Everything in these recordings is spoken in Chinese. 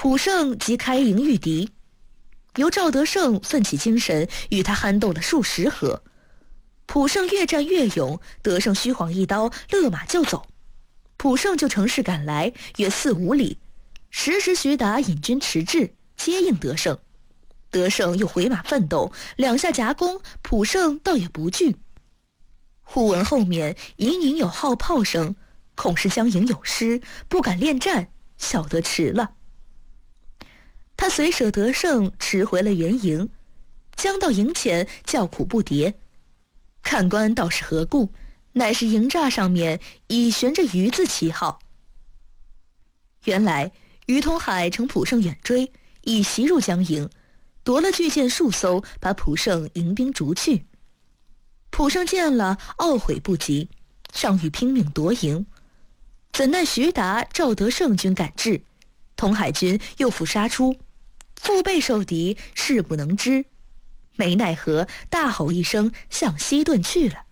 蒲胜即开营御敌，由赵德胜奋起精神与他酣斗了数十合。蒲胜越战越勇，德胜虚晃一刀，勒马就走。蒲胜就乘势赶来，约4-5里，时徐达引军迟滞，接应德胜。德胜又回马奋斗，两下夹攻，蒲胜倒也不惧。忽闻后面隐隐有号炮声，恐是将营有失，不敢恋战，晓得迟了。他随舍德胜驰回了原营，将到营前叫苦不迭。看官道是何故？乃是营栅上面已悬着鱼字旗号。原来于通海乘蒲胜远追，已袭入江营，夺了巨舰数艘，把蒲胜迎兵逐去。蒲胜见了，懊悔不及，上欲拼命夺营，怎奈徐达、赵德胜军赶至，通海军又复杀出，腹背受敌，势不能支，没奈何，大吼一声，向西遁去了。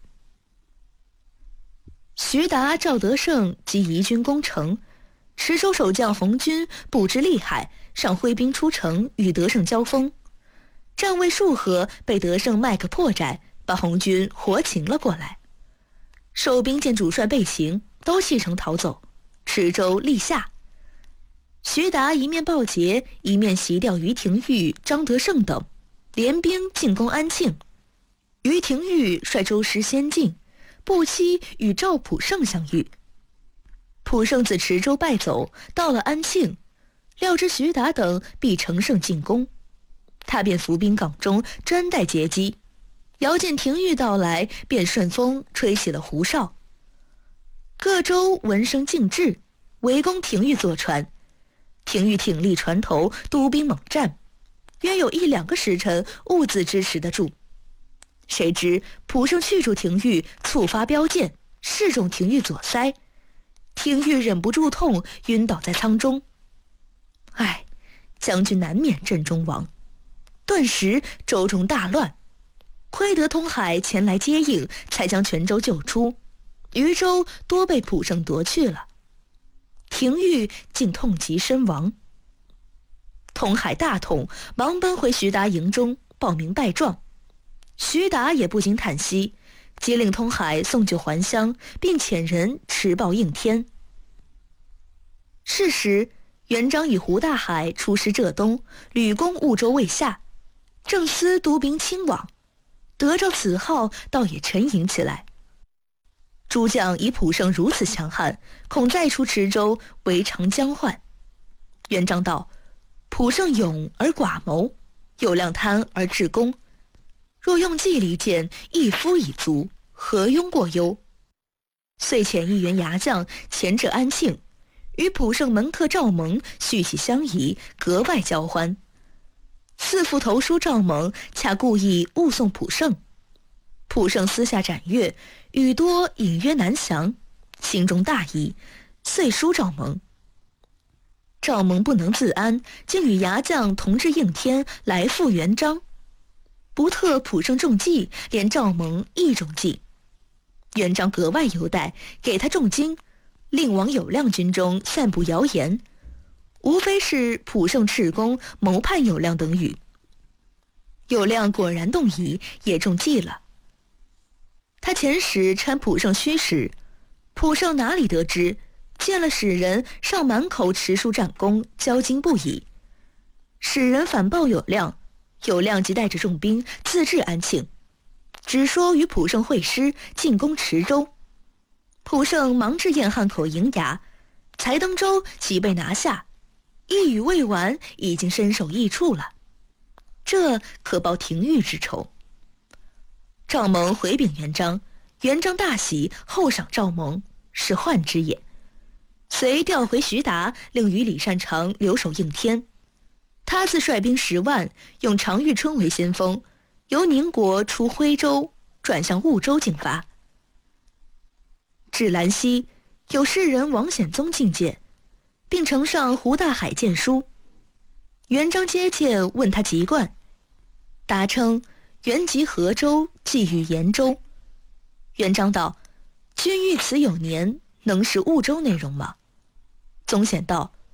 徐达、赵德胜即移军攻城，池州守将洪军不知厉害，上挥兵出城与德胜交锋，战未数合，被德胜卖个破绽，把洪军活擒了过来。守兵见主帅被擒，都弃城逃走，池州立下。徐达一面报捷，一面袭调于廷玉、张德胜等，联兵进攻安庆。于廷玉率周师先进，不期与赵普胜相遇。普胜自池州败走，到了安庆，料知徐达等必乘胜进攻，他便伏兵港中，专待截击。遥见廷玉到来，便顺风吹起了胡哨。各州闻声竞至，围攻廷玉坐船。廷玉挺立船头，督兵猛战，约有1-2个时辰，兀自支持得住。谁知蒲胜去住廷玉，猝发标箭，射中廷玉左腮，廷玉忍不住痛，晕倒在舱中。唉，将军难免阵中亡。顿时州中大乱，亏得通海前来接应，才将全州救出，余州多被蒲胜夺去了。廷玉竟痛疾身亡。通海大痛，忙奔回徐达营中报名败状。徐达也不禁叹息，即令通海送酒还乡，并遣人持报应天。是时元璋以胡大海出师浙东，屡攻婺州未下，正思督兵亲往，得着此号，倒也沉吟起来。诸将以蒲胜如此强悍，恐再出池州，为常将患。元璋道：蒲胜勇而寡谋，有量贪而智功，若用计离间，一夫一卒，何庸过忧？遂遣一员牙将前至安庆，与蒲胜门客赵蒙叙起相宜，格外交欢。四副投书赵蒙，恰故意误送蒲胜。蒲胜私下斩阅，语多隐约难详，心中大疑，遂书赵蒙。赵蒙不能自安，竟与牙将同至应天，来赴元璋。不特蒲胜重计，连赵蒙亦重计。元璋格外优待，给他重金，令往有量军中散布谣言，无非是蒲胜斥功，谋叛有量等语。有量果然动疑，也中计了。他遣使参蒲胜虚实，蒲胜哪里得知，见了使人，上满口持书战功，骄矜不已。使人反报有量，有量即带着重兵自至安庆，只说与蒲胜会师，进攻池州。蒲胜忙至雁汉口营牙，才登州即被拿下，一语未完，已经身首异处了。这可报廷玉之仇。赵蒙回禀元璋，元璋大喜，厚赏赵蒙，是患之也。遂调回徐达，令与李善长留守应天。他自率兵10万，用常遇春为先锋，由宁国出徽州，转向婺州进发。至兰溪，有士人王显宗觐见，并呈上胡大海荐书。元璋接见，问他籍贯，答称原籍河州，寄于延州。元璋道：君遇此有年，能识婺州内容吗？宗显道：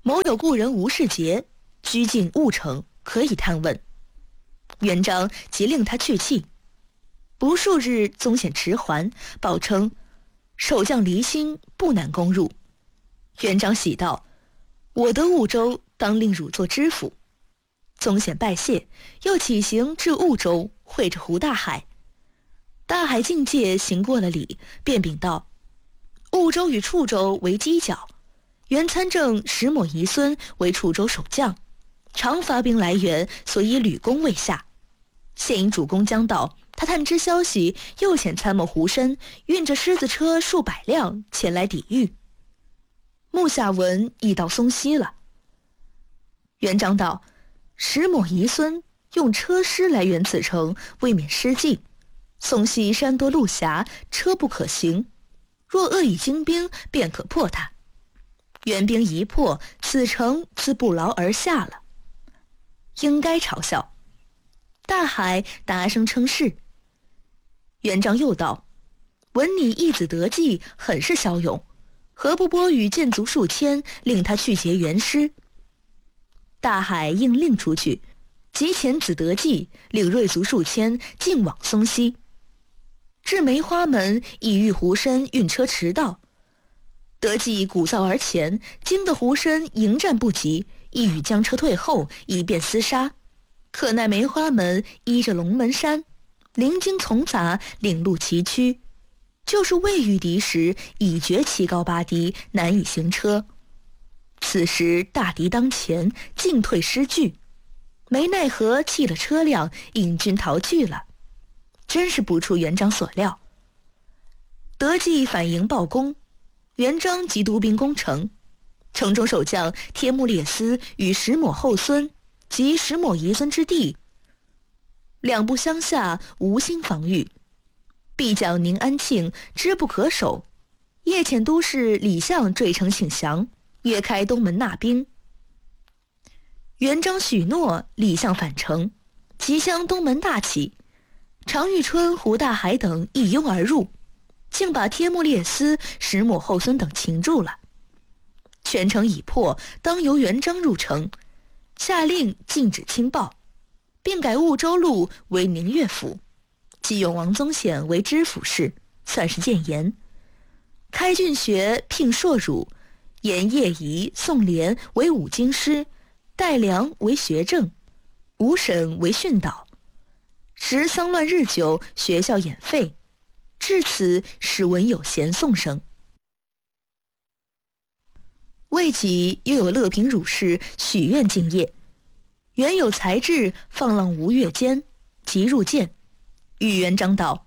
某有故人吴世杰，居近婺城，可以探问。元璋即令他去讫。不数日，宗显迟还，报称守将离心，不难攻入。元璋喜道：“我得婺州，当令汝作知府。”宗显拜谢，又起行至婺州，会着胡大海。大海境界行过了礼，便禀道：“婺州与处州为犄角，原参政石抹遗孙为处州守将，常发兵来援，所以屡攻未下。现因主公将到，他探知消息，又遣参谋胡申运着狮子车数百辆前来抵御。目下文已到松溪了。”元璋道：“石抹遗孙用车师来援此城，未免失计。松溪山多路狭，车不可行。若扼以精兵，便可破他。援兵一破，此城自不劳而下了。应该嘲笑。”大海答声称是。元璋又道：“闻你义子得计，很是骁勇，何不拨与箭卒数千，令他去劫援师？”大海应令出去，即遣子得计，领锐卒数千，径往松溪。至梅花门，已遇胡申运车迟到。得计鼓噪而前，惊得胡申迎战不及，一语将车退后，以便厮杀。可奈梅花门依着龙门山，灵经丛杂，领路崎岖，就是未遇敌时，已觉七高八低，难以行车。此时大敌当前，进退失据，没奈何弃了车辆，引军逃去了。真是不出元璋所料。得计反营报功，元璋即督兵攻城，城中守将帖木列斯与石抹后孙及石抹遗孙之弟，两部相下，无心防御。必将宁安庆知不可守，夜遣都事李相坠城请降，约开东门纳兵。元璋许诺，李相返城，即将东门大起。常遇春、胡大海等一拥而入，竟把帖木列斯、石抹后孙等擒住了。全城已破，当由元璋入城，下令禁止轻暴，并改婺州路为宁越府，即用王宗显为知府事，算是谏言。开郡学聘硕儒，严业仪、宋濂为武经师，戴良为学政，吴审为训导。时丧乱日久，学校掩废，至此使闻有贤颂声。未几，又有乐平儒士许愿敬业，原有才智，放浪吴越间，即入见，与元璋道：“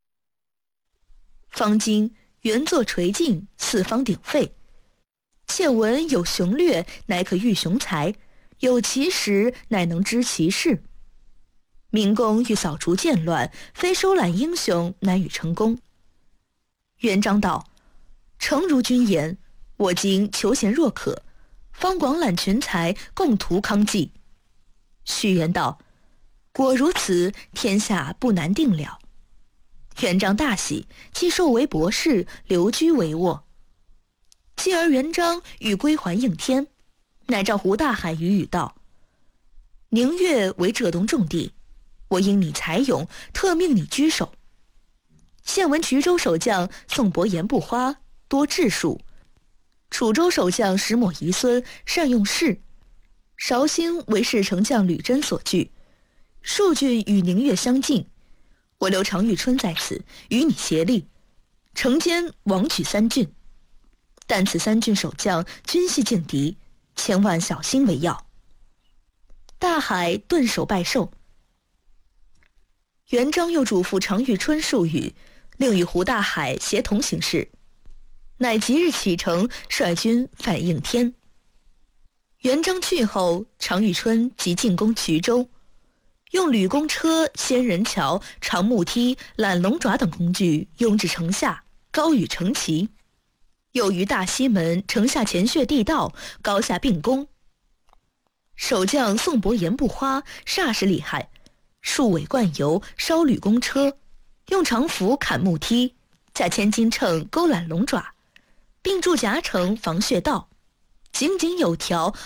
方今原作垂镜，四方鼎沸，窃闻有雄略，乃可育雄才；有奇识，乃能知其事。明公欲扫除贱乱，非收揽英雄，难与成功。”元璋道：“诚如君言，我今求贤若渴，方广揽群才，共图康济。”许元道：“果如此，天下不难定了。”元璋大喜，即授为博士，留居帷幄。继而元璋欲归还应天，乃召胡大海与语道：“宁越为浙东重地，我因你才勇，特命你居守。现闻衢州守将宋伯言不花，多智术；楚州守将石抹遗孙善用事；绍兴为侍丞将吕真所据，数郡与宁越相近。我留常遇春在此，与你协力，城间王取3郡。但此3郡守将均系劲敌，千万小心为要。”大海顿首拜寿。元璋又嘱咐常遇春数语，令与胡大海协同行事，乃即日启程，率军反应天。元璋去后，常遇春即进攻衢州，用吕公车、仙人桥、长木梯、揽龙爪等工具拥至城下，高与城旗，又于大西门城下前穴地道高下并攻。守将宋伯言不花煞是厉害，数尾灌油，烧吕公车，用长斧砍木梯，架千斤秤勾揽龙爪，并筑夹城防穴道， 井井有条，